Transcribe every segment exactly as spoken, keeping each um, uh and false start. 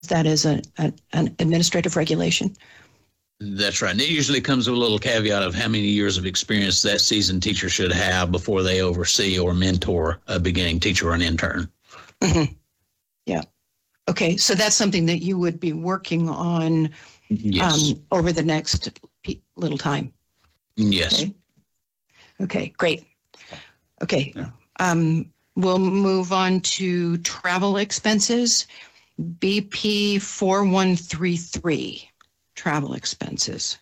that as a, a, an administrative regulation? That's right. And it usually comes with a little caveat of how many years of experience that seasoned teacher should have before they oversee or mentor a beginning teacher or an intern. Mm-hmm. Yeah. Okay. So that's something that you would be working on yes. um, over the next little time. Yes. Okay. Okay, great. Okay. Yeah. Um, we'll move on to travel expenses. B P four one three three, travel expenses.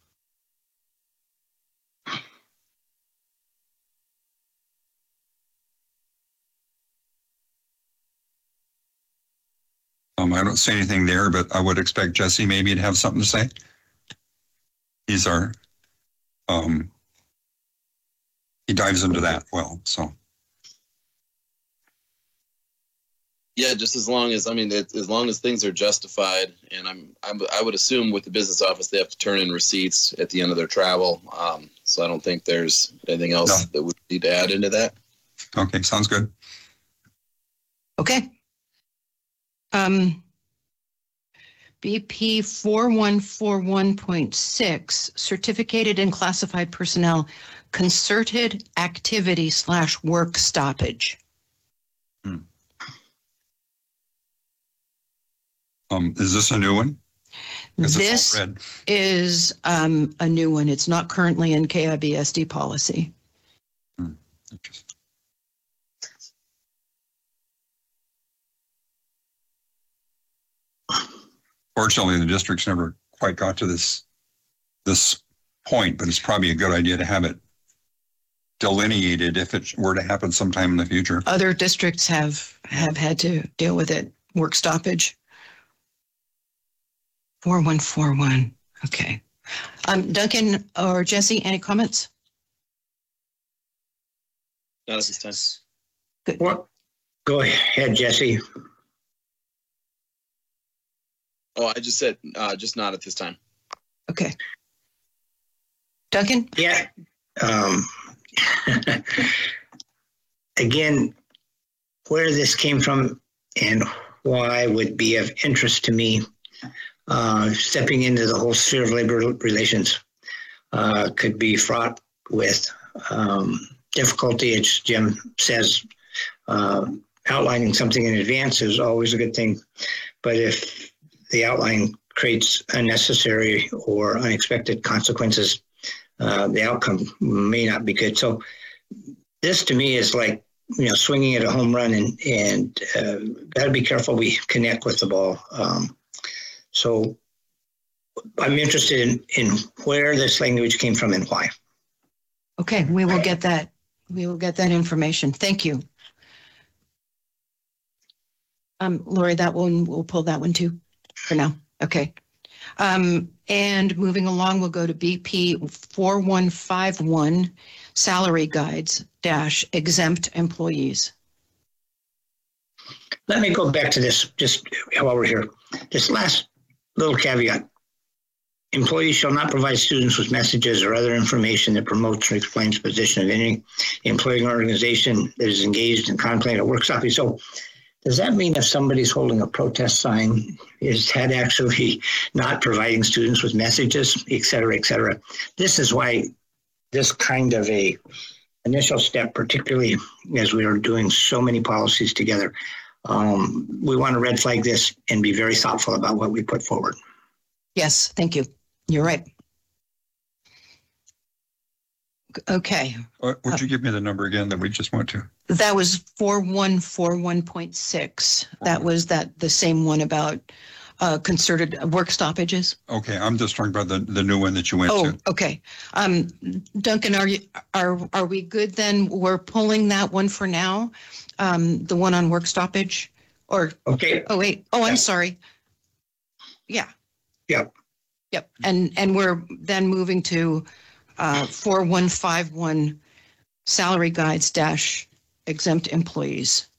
Um, I don't see anything there, but I would expect Jesse maybe to have something to say. He's our, um, he dives into that well, so. Yeah, just as long as, I mean, it, as long as things are justified, and I'm, I'm, I would assume with the business office, they have to turn in receipts at the end of their travel. Um, so I don't think there's anything else no. that we need to add into that. Okay, sounds good. Okay. Um, B P four one four one point six, certificated and classified personnel, concerted activity slash work stoppage. Hmm. Um, is this a new one? This is um, a new one. It's not currently in K I B S D policy. Hmm. Interesting. Fortunately, the district's never quite got to this this point, but it's probably a good idea to have it delineated if it were to happen sometime in the future. Other districts have have had to deal with it. Work stoppage. four one four one. Okay. Um, Duncan or Jesse, any comments? Not at this time. Good. What? Go ahead, Jesse. Oh, I just said, uh, just not at this time. Okay. Duncan? Yeah. Um, again, where this came from and why would be of interest to me, uh, stepping into the whole sphere of labor relations uh, could be fraught with um, difficulty. As Jim says, uh, outlining something in advance is always a good thing. But if the outline creates unnecessary or unexpected consequences, uh, the outcome may not be good. So this to me is like, you know, swinging at a home run, and, and uh, got to be careful we connect with the ball. Um, so I'm interested in, in where this language came from and why. Okay, we will get that. We will get that information. Thank you. Um, Lori, that one, we'll pull that one too for now. Okay. Um, and moving along, we'll go to B P four one five one, salary guides dash exempt employees. Let me go back to this just while we're here. This last little caveat. Employees shall not provide students with messages or other information that promotes or explains the position of any employing organization that is engaged in contemplating a work stoppage. So does that mean if somebody's holding a protest sign, is that actually not providing students with messages, et cetera, et cetera? This is why this kind of a initial step, particularly as we are doing so many policies together, um, we want to red flag this and be very thoughtful about what we put forward. Yes, thank you. You're right. Okay. Would uh, you give me the number again that we just went to? That was four one four one point six. That was that the same one about uh, concerted work stoppages. Okay, I'm just talking about the, the new one that you went oh, to. Oh, okay. Um, Duncan, are you are are we good then? We're pulling that one for now. Um, the one on work stoppage, or okay. Oh wait. Oh, I'm yeah. sorry. Yeah. Yep. Yep. And and we're then moving to uh, four one five one salary guides dash exempt employees.